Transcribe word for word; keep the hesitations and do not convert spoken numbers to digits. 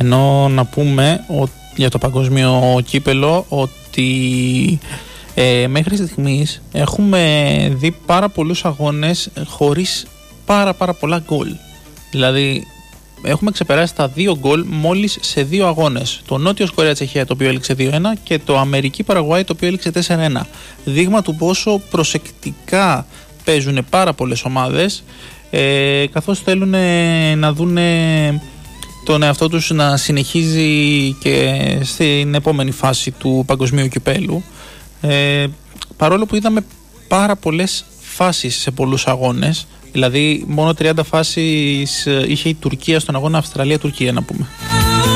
Ενώ να πούμε ότι, για το παγκόσμιο κύπελο, ότι ε, μέχρι στιγμής έχουμε δει πάρα πολλούς αγώνες χωρίς πάρα πάρα πολλά γκολ. Δηλαδή έχουμε ξεπεράσει τα δύο γκολ μόλις σε δύο αγώνες. Το Νότιος Κορέα-Τσεχία, το οποίο έληξε δύο ένα, και το Αμερική-Παραγουάη, το οποίο έληξε τέσσερα ένα. Δείγμα του πόσο προσεκτικά παίζουν πάρα πολλές ομάδες, ε, καθώς θέλουν να δουν τον εαυτό τους να συνεχίζει και στην επόμενη φάση του παγκοσμίου κυπέλου. Ε, παρόλο που είδαμε πάρα πολλές φάσεις σε πολλούς αγώνες, δηλαδή μόνο τριάντα φάσεις είχε η Τουρκία στον αγώνα Αυστραλία-Τουρκία, να πούμε.